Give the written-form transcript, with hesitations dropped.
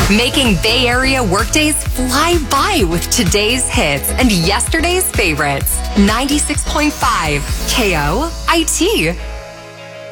Making Bay Area workdays fly by with today's hits and yesterday's favorites. 96.5 KOIT.